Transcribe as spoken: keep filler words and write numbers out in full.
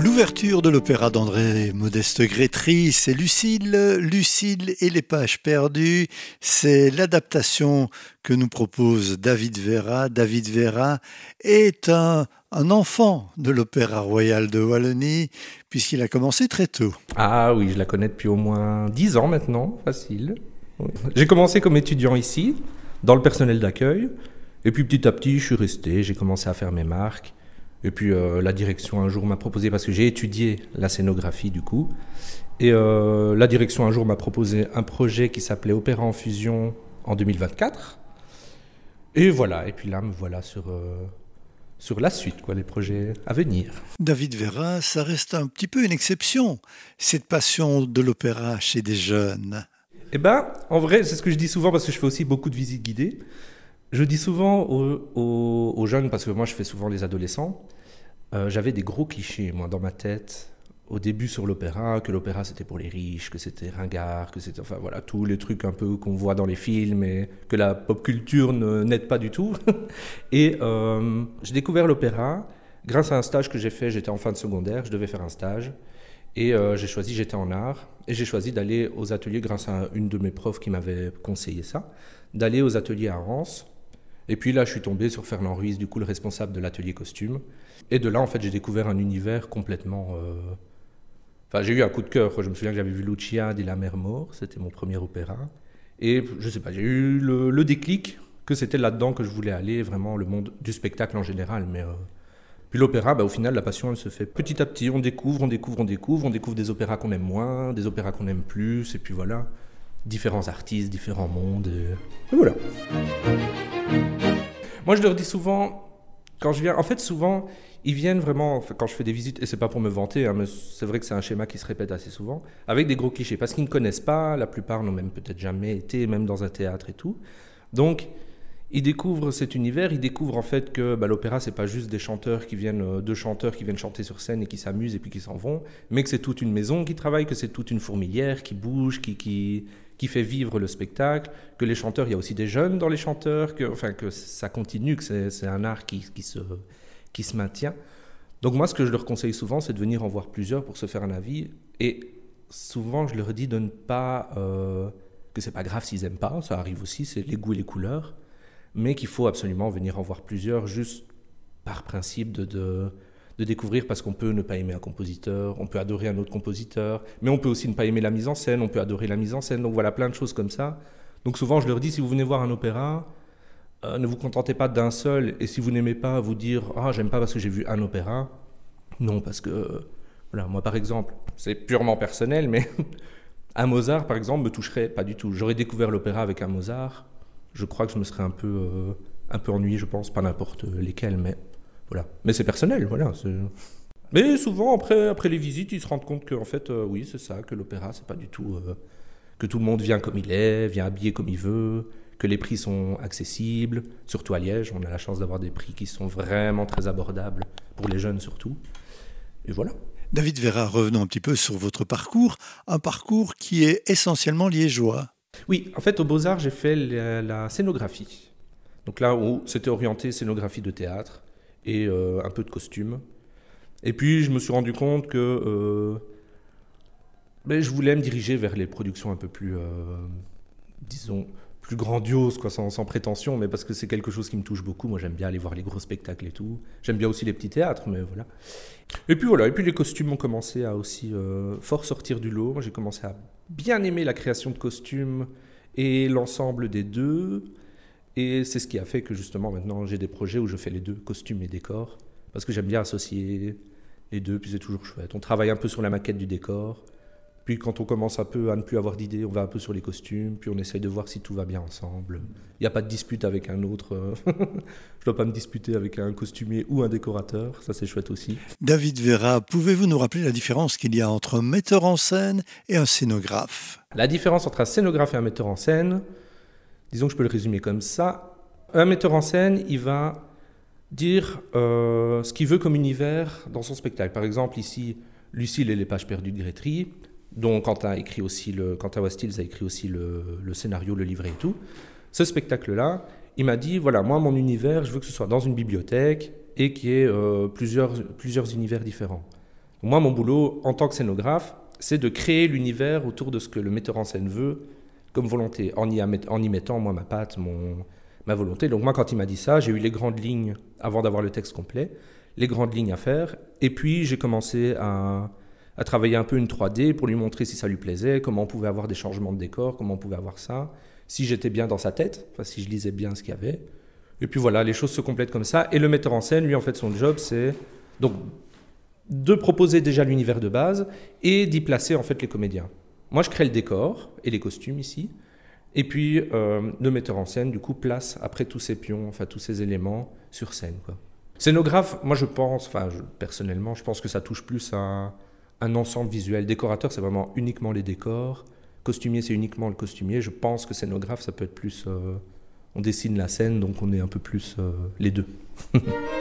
L'ouverture de l'opéra d'André Modeste Grétry, c'est Lucile, Lucile et les pages perdues. C'est l'adaptation que nous propose David Vera. David Vera est un, un enfant de l'Opéra Royal de Wallonie, puisqu'il a commencé très tôt. Ah oui, je la connais depuis au moins dix ans maintenant, facile. Oui. J'ai commencé comme étudiant ici, dans le personnel d'accueil. Et puis petit à petit, je suis resté, j'ai commencé à faire mes marques. Et puis euh, la direction un jour m'a proposé, parce que j'ai étudié la scénographie du coup, et euh, la direction un jour m'a proposé un projet qui s'appelait Opéra en fusion en deux mille vingt-quatre. Et voilà, et puis là me voilà sur, euh, sur la suite, quoi, les projets à venir. David Vera, ça reste un petit peu une exception, cette passion de l'opéra chez des jeunes. Eh ben, en vrai, c'est ce que je dis souvent, parce que je fais aussi beaucoup de visites guidées. Je dis souvent aux, aux, aux jeunes, parce que moi je fais souvent les adolescents, euh, j'avais des gros clichés moi dans ma tête au début sur l'opéra, que l'opéra c'était pour les riches, que c'était ringard, que c'était, enfin voilà, tous les trucs un peu qu'on voit dans les films et que la pop culture ne, n'aide pas du tout. Et euh, j'ai découvert l'opéra grâce à un stage que j'ai fait, j'étais en fin de secondaire, je devais faire un stage. Et euh, j'ai choisi, j'étais en art, et j'ai choisi d'aller aux ateliers grâce à une de mes profs qui m'avait conseillé ça, d'aller aux ateliers à Reims. Et puis là, je suis tombé sur Fernand Ruiz, du coup le responsable de l'atelier costume. Et de là, en fait, j'ai découvert un univers complètement... Euh... Enfin, j'ai eu un coup de cœur. Je me souviens que j'avais vu Lucia di La Mer Mort, c'était mon premier opéra. Et je sais pas, j'ai eu le, le déclic que c'était là-dedans que je voulais aller, vraiment le monde du spectacle en général. Mais euh... puis l'opéra, bah, au final, la passion, elle se fait petit à petit. On découvre, on découvre, on découvre. On découvre des opéras qu'on aime moins, des opéras qu'on aime plus. Et puis voilà, différents artistes, différents mondes. Et, et voilà. Moi, je leur dis souvent, quand je viens, en fait, souvent, ils viennent vraiment, quand je fais des visites, et c'est pas pour me vanter, hein, mais c'est vrai que c'est un schéma qui se répète assez souvent, avec des gros clichés, parce qu'ils ne connaissent pas, la plupart n'ont même peut-être jamais été, même dans un théâtre et tout. Donc, ils découvrent cet univers, ils découvrent en fait que bah, l'opéra, c'est pas juste des chanteurs qui viennent, euh, deux chanteurs qui viennent chanter sur scène et qui s'amusent et puis qui s'en vont, mais que c'est toute une maison qui travaille, que c'est toute une fourmilière qui bouge, qui... qui qui fait vivre le spectacle, que les chanteurs, il y a aussi des jeunes dans les chanteurs, que, enfin, que ça continue, que c'est, c'est un art qui, qui, se, qui se maintient. Donc moi, ce que je leur conseille souvent, c'est de venir en voir plusieurs pour se faire un avis. Et souvent, je leur dis de ne pas... Euh, que c'est pas grave s'ils n'aiment pas, ça arrive aussi, c'est les goûts et les couleurs, mais qu'il faut absolument venir en voir plusieurs, juste par principe de... de de découvrir, parce qu'on peut ne pas aimer un compositeur, on peut adorer un autre compositeur, mais on peut aussi ne pas aimer la mise en scène, on peut adorer la mise en scène, donc voilà, plein de choses comme ça. Donc souvent, je leur dis, si vous venez voir un opéra, euh, ne vous contentez pas d'un seul, et si vous n'aimez pas, vous dire « Ah, j'aime pas parce que j'ai vu un opéra », non, parce que, euh, voilà, moi par exemple, c'est purement personnel, mais un Mozart, par exemple, me toucherait pas du tout. J'aurais découvert l'opéra avec un Mozart, je crois que je me serais un peu, euh, un peu ennuyé, je pense, pas n'importe lesquels, mais... Voilà. Mais c'est personnel, voilà. C'est... Mais souvent, après, après les visites, ils se rendent compte que, en fait, euh, oui, c'est ça, que l'opéra, c'est pas du tout... Euh, que tout le monde vient comme il est, vient habillé comme il veut, que les prix sont accessibles. Surtout à Liège, on a la chance d'avoir des prix qui sont vraiment très abordables, pour les jeunes surtout. Et voilà. David Vera, revenons un petit peu sur votre parcours, un parcours qui est essentiellement liégeois. Oui, en fait, aux Beaux-Arts, j'ai fait la, la scénographie. Donc là où c'était orienté scénographie de théâtre, et euh, un peu de costume. Et puis, je me suis rendu compte que euh, ben, je voulais me diriger vers les productions un peu plus, euh, disons, plus grandioses, quoi, sans, sans prétention, mais parce que c'est quelque chose qui me touche beaucoup. Moi, j'aime bien aller voir les gros spectacles et tout. J'aime bien aussi les petits théâtres, mais voilà. Et puis voilà, et puis les costumes ont commencé à aussi euh, fort sortir du lot. Moi, j'ai commencé à bien aimer la création de costumes et l'ensemble des deux. Et c'est ce qui a fait que justement maintenant j'ai des projets où je fais les deux, costumes et décors, parce que j'aime bien associer les deux, puis c'est toujours chouette. On travaille un peu sur la maquette du décor, puis quand on commence un peu à ne plus avoir d'idées, on va un peu sur les costumes, puis on essaye de voir si tout va bien ensemble. Il n'y a pas de dispute avec un autre, je ne dois pas me disputer avec un costumier ou un décorateur, ça c'est chouette aussi. David Vera, pouvez-vous nous rappeler la différence qu'il y a entre un metteur en scène et un scénographe ? La différence entre un scénographe et un metteur en scène, disons que je peux le résumer comme ça. Un metteur en scène, il va dire euh, ce qu'il veut comme univers dans son spectacle. Par exemple, ici, Lucile et les pages perdues de Grétry, dont Quentin a écrit aussi le, Quentin Wastils a écrit aussi le, le scénario, le livret et tout. Ce spectacle-là, il m'a dit, voilà, moi, mon univers, je veux que ce soit dans une bibliothèque et qu'il y ait euh, plusieurs, plusieurs univers différents. Moi, mon boulot en tant que scénographe, c'est de créer l'univers autour de ce que le metteur en scène veut comme volonté, en y, en y mettant moi ma patte, mon, ma volonté. Donc moi, quand il m'a dit ça, j'ai eu les grandes lignes, avant d'avoir le texte complet, les grandes lignes à faire. Et puis, j'ai commencé à, à travailler un peu une trois D pour lui montrer si ça lui plaisait, comment on pouvait avoir des changements de décor, comment on pouvait avoir ça, si j'étais bien dans sa tête, enfin, si je lisais bien ce qu'il y avait. Et puis voilà, les choses se complètent comme ça. Et le metteur en scène, lui, en fait, son job, c'est donc de proposer déjà l'univers de base et d'y placer, en fait, les comédiens. Moi, je crée le décor et les costumes ici. Et puis, euh, le metteur en scène, du coup, place après tous ces pions, enfin, tous ces éléments sur scène, quoi. Scénographe, moi, je pense, enfin, je, personnellement, je pense que ça touche plus à un ensemble visuel. Décorateur, c'est vraiment uniquement les décors. Costumier, c'est uniquement le costumier. Je pense que scénographe, ça peut être plus... Euh, on dessine la scène, donc on est un peu plus euh, les deux.